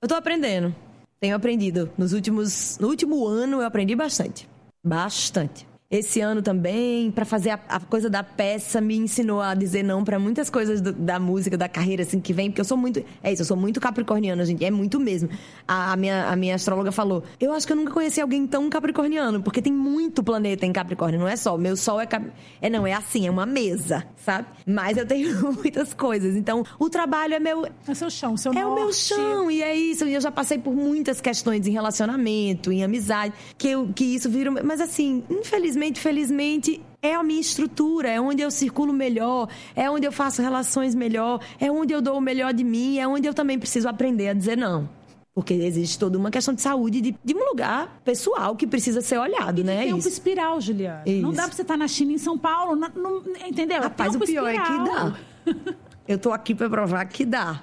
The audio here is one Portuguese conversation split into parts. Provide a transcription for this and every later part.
Eu tô aprendendo. Tenho aprendido. No último ano eu aprendi bastante. Bastante. Esse ano também, para fazer a coisa da peça, me ensinou a dizer não para muitas coisas da música, da carreira, assim, que vem. Porque eu sou muito... eu sou muito capricorniana, gente. É muito mesmo. A minha astróloga falou, eu acho que eu nunca conheci alguém tão capricorniano, porque tem muito planeta em Capricórnio, não é só. Meu sol é assim, é uma mesa, sabe? Mas eu tenho muitas coisas. Então, o trabalho é meu... É seu chão, seu norte. É o meu chão, e é isso. E eu já passei por muitas questões em relacionamento, em amizade, que isso vira... Mas assim, felizmente, é a minha estrutura, é onde eu circulo melhor, é onde eu faço relações melhor, é onde eu dou o melhor de mim, é onde eu também preciso aprender a dizer não. Porque existe toda uma questão de saúde, de um lugar pessoal que precisa ser olhado, né? É tempo espiral, Juliana. Isso. Não dá pra você estar na China, em São Paulo, não, entendeu? Rapaz, o pior espiral. É que dá. Eu tô aqui pra provar que dá.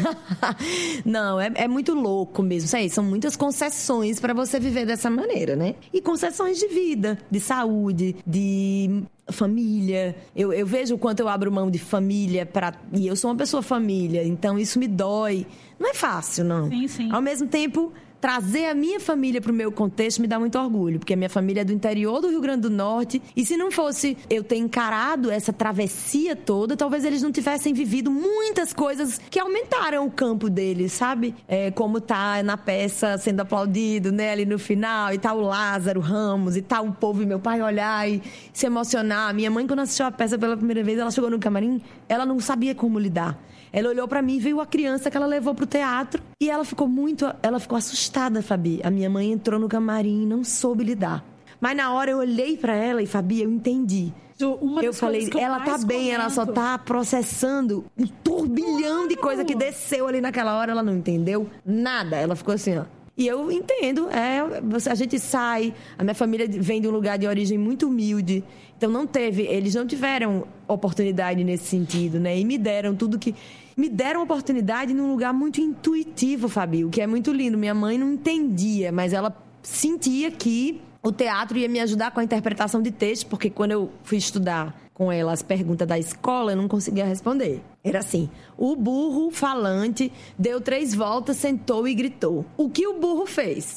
Não, é muito louco mesmo. Isso aí, são muitas concessões para você viver dessa maneira, né? E concessões de vida, de saúde, de família. Eu vejo o quanto eu abro mão de família e eu sou uma pessoa família, então isso me dói. Não é fácil, não. Sim. Ao mesmo tempo, trazer a minha família para o meu contexto me dá muito orgulho, porque a minha família é do interior do Rio Grande do Norte, e se não fosse eu ter encarado essa travessia toda, talvez eles não tivessem vivido muitas coisas que aumentaram o campo deles, sabe? Como tá na peça sendo aplaudido, né, ali no final, e tá o Lázaro Ramos, e tá o povo e meu pai olhar e se emocionar. Minha mãe, quando assistiu a peça pela primeira vez, ela chegou no camarim, ela não sabia como lidar. Ela olhou pra mim, viu a criança que ela levou pro teatro e ela ficou assustada, Fabi. A minha mãe entrou no camarim e não soube lidar. Mas na hora eu olhei pra ela e, Fabi, eu entendi. Eu falei, ela tá bem, ela só tá processando um turbilhão de coisa que desceu ali naquela hora, ela não entendeu nada. Ela ficou assim, ó. E eu entendo, a gente sai, a minha família vem de um lugar de origem muito humilde, então eles não tiveram oportunidade nesse sentido, né? E me deram oportunidade num lugar muito intuitivo, Fabi, o que é muito lindo. Minha mãe não entendia, mas ela sentia que o teatro ia me ajudar com a interpretação de texto, porque quando eu fui estudar com ela as perguntas da escola, eu não conseguia responder. Era assim, o burro falante deu 3 voltas, sentou e gritou. O que o burro fez?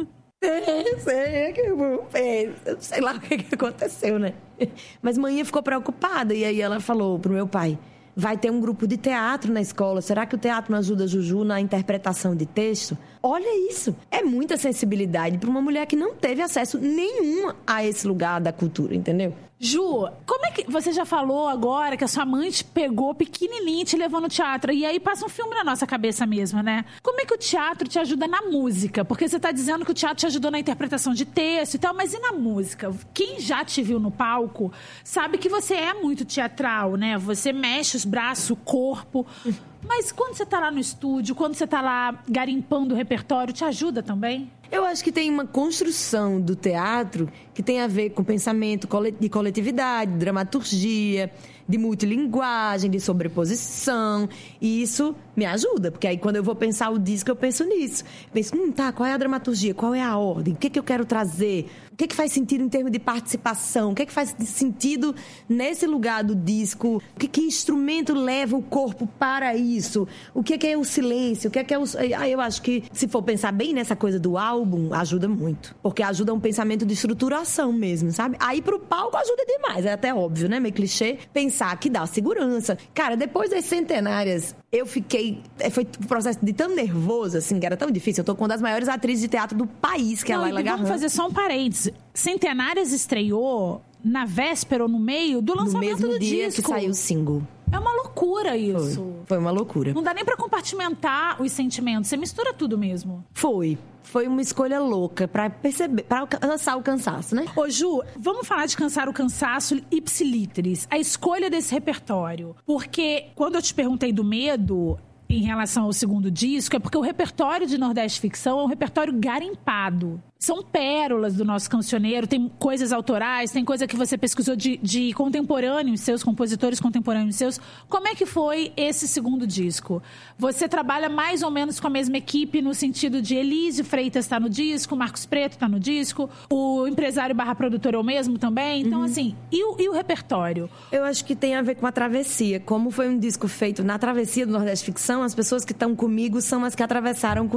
Sei que o burro fez. Eu sei lá o que aconteceu, né? Mas manhã ficou preocupada e aí ela falou pro meu pai, vai ter um grupo de teatro na escola, será que o teatro não ajuda a Juju na interpretação de texto? Olha isso, é muita sensibilidade para uma mulher que não teve acesso nenhum a esse lugar da cultura, entendeu? Ju, como é que... Você já falou agora que a sua mãe te pegou pequenininha e te levou no teatro. E aí passa um filme na nossa cabeça mesmo, né? Como é que o teatro te ajuda na música? Porque você tá dizendo que o teatro te ajudou na interpretação de texto e tal, mas e na música? Quem já te viu no palco sabe que você é muito teatral, né? Você mexe os braços, o corpo... Mas quando você tá lá no estúdio, quando você tá lá garimpando o repertório, te ajuda também? Eu acho que tem uma construção do teatro que tem a ver com pensamento de coletividade, dramaturgia, de multilinguagem, de sobreposição. E isso me ajuda, porque aí quando eu vou pensar o disco, eu penso nisso. Penso, qual é a dramaturgia? Qual é a ordem? O que eu quero trazer? O que faz sentido em termos de participação? O que faz sentido nesse lugar do disco? Que instrumento leva o corpo para isso? O que é o silêncio? O que é o... Eu acho que, se for pensar bem nessa coisa do álbum, ajuda muito. Porque ajuda um pensamento de estruturação mesmo, sabe? Aí pro palco ajuda demais. É até óbvio, né? Meio clichê. Pensar que dá segurança. Cara, depois das centenárias, eu fiquei... Foi um processo de tão nervoso, assim, que era tão difícil. Eu tô com uma das maiores atrizes de teatro do país, que é a Laila Garrão. Vamos fazer só um parênteses. Centenárias estreou na véspera ou no meio do lançamento do disco. No mesmo dia que saiu o single. É uma loucura isso. Foi uma loucura. Não dá nem pra compartimentar os sentimentos. Você mistura tudo mesmo. Foi uma escolha louca pra perceber, pra alcançar o cansaço, né? Ô Ju, vamos falar de cansar o cansaço ipsiliteris. A escolha desse repertório. Porque quando eu te perguntei do medo... em relação ao segundo disco, é porque o repertório de Nordeste Ficção é um repertório garimpado. São pérolas do nosso cancioneiro, tem coisas autorais, tem coisa que você pesquisou de contemporâneos seus, compositores contemporâneos seus. Como é que foi esse segundo disco? Você trabalha mais ou menos com a mesma equipe no sentido de Elise Freitas está no disco, Marcos Preto está no disco, o empresário / produtor é o mesmo também? Então, assim, e o repertório? Eu acho que tem a ver com a travessia. Como foi um disco feito na travessia do Nordeste Ficção, as pessoas que estão comigo são as que atravessaram